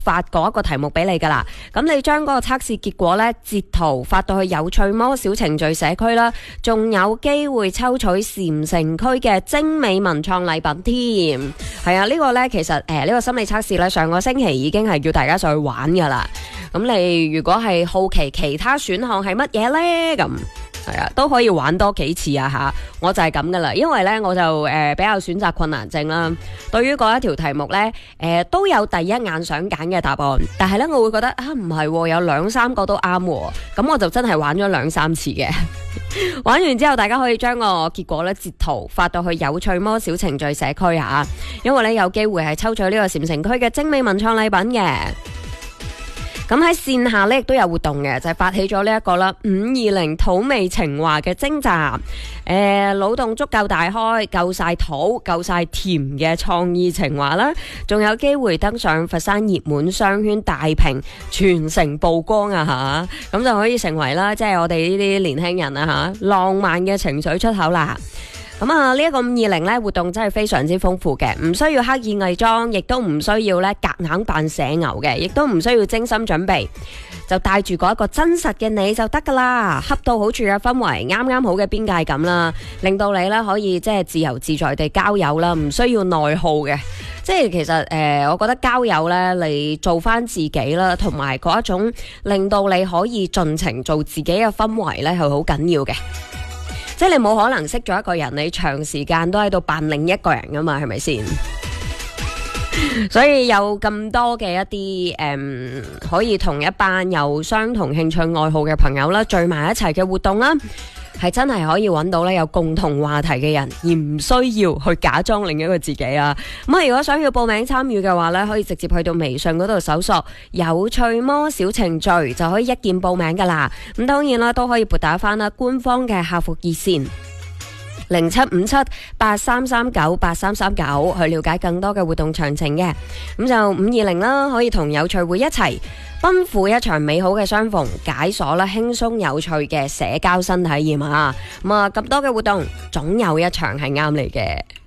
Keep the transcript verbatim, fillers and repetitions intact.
發嗰一個題目俾你噶啦，咁你將嗰個測試結果咧截圖發到去有趣魔小程序社區啦，仲有機會抽取禪城區嘅精美文創禮品添。係啊，呢、這個呢，其實誒呢、呃這個心理測試呢，上個星期已經係叫大家上去玩噶啦。咁你如果係好奇其他選項係乜嘢呢？咁係啊，都可以玩多幾次啊吓，我就係咁噶啦，因為咧我就誒、呃、比較選擇困難症啦。對於嗰一條題目咧，誒、呃、都有第一眼想揀嘅答案，但係咧我會覺得啊唔係，有兩三個都啱，咁我就真係玩咗兩三次嘅。玩完之後，大家可以將個結果咧截圖發到去有趣魔小程序社區吓，因為咧有機會係抽取呢個禪城區嘅精美文創禮品嘅。咁喺線下咧亦都有活動嘅，就係、是、發起咗呢一個啦，五二零土味情話嘅徵集，誒、呃，腦洞足夠大開，夠晒土，夠晒甜嘅創意情話啦，仲有機會登上佛山熱門商圈大屏，全城曝光啊吓，咁就可以成為啦，即係我哋呢啲年輕人啊吓，浪漫嘅情緒出口啦。咁啊，呢一個五二零咧活動真係非常之豐富嘅，唔需要刻意偽裝，亦都唔需要咧夾硬扮社牛嘅，亦都唔需要精心準備，就帶住嗰一個真實嘅你就得噶啦，恰到好處嘅氛圍，啱啱好嘅邊界感啦，令到你咧可以即係自由自在地交友啦，唔需要內耗嘅。即係其實誒、呃，我覺得交友咧，你做翻自己啦，同埋嗰一種令到你可以盡情做自己嘅氛圍咧，係好緊要嘅。即係你冇可能識咗一個人，你長時間都喺度扮另一個人噶嘛，係咪先？所以有咁多嘅一啲誒、嗯，可以同一班有相同興趣愛好嘅朋友啦，聚埋一齊嘅活動啦，係真係可以揾到咧有共同話題嘅人，而唔需要去假裝另一個自己啊！咁啊，如果想要報名參與嘅話咧，可以直接去到微信嗰度搜索有趣魔小程序，就可以一鍵報名噶啦。咁當然啦，都可以撥打翻啦官方嘅客服熱線零七五七八三三九八三三九去了解更多嘅活動詳情嘅。咁就五二零啦，可以同有趣會一齊奔赴一場美好嘅相逢，解鎖啦輕鬆有趣嘅社交新體驗啊！咁啊，咁多嘅活動總有一場係啱你嘅。